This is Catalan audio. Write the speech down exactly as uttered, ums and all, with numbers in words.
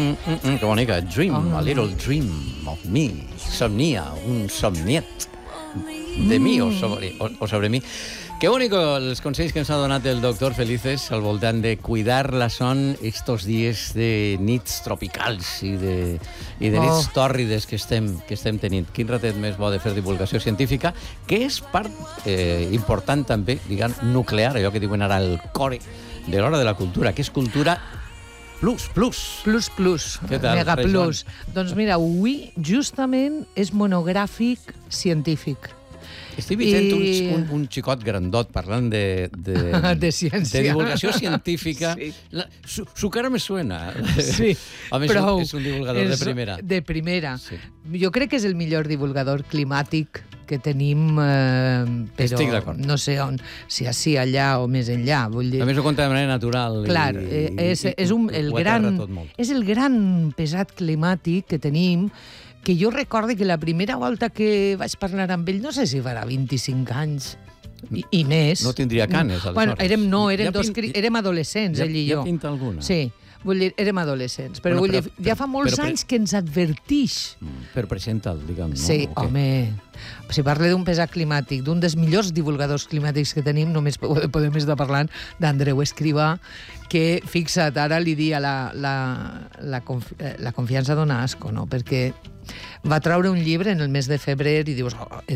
Mm, mm, mm, que bonica. Dream, oh. a little dream of me. Somnia, un somniet de mi o sobre, o, o sobre mi. Que bonic els consells que ens ha donat el doctor Felices al voltant de cuidar la son estos dies de nits tropicals i de, i de nits oh. tòrrides que estem, que estem tenint. Quin ratet més bo de fer divulgació científica, que és part eh, important també, diguem, nuclear, allò que diuen ara el core de l'hora de la cultura, que és cultura plus, plus. Plus, plus. Què tal, Mega plus. Doncs mira, avui justament és monogràfic científic. Estic veient I... un, un, un xicot grandot parlant de... De, de ciència. De divulgació científica. Sí. La, su, su cara me suena. Sí, a més, prou. És un divulgador és de primera. De primera. Sí. Jo crec que és el millor divulgador climàtic que tenim, eh, però Estic d'acord. no sé on, si així, allà o més enllà. Vull dir... A més ho conta de manera natural. Clar, i, és, és, un, el gran, és el gran pesat climàtic que tenim, que jo recorde que la primera volta que vaig parlar amb ell, no sé si farà vint-i-cinc anys, i, i més. No tindria canes, aleshores. Bueno, érem, no, érem, ja dos, pin... érem adolescents, ja, ell i jo. Ja pinta alguna? Sí. Vull dir, érem adolescents, però, bueno, vull però, dir, ja fa molts però, però, anys que ens adverteix. Però presenta'l, diguem, no? Sí, okay. Home, si parla d'un pesat climàtic, d'un dels millors divulgadors climàtics que tenim, només podem estar parlant d'Andreu Escrivà, que, fixa't, ara li dia la, la, la, confi la confiança dona asco, no? Perquè va treure un llibre en el mes de febrer i dius, oh,